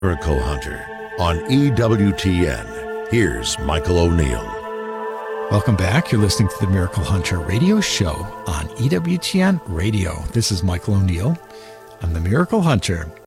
Miracle Hunter on EWTN. Here's Michael O'Neill. Welcome back. You're listening to the Miracle Hunter radio show on EWTN Radio. This is Michael O'Neill. I'm the Miracle Hunter.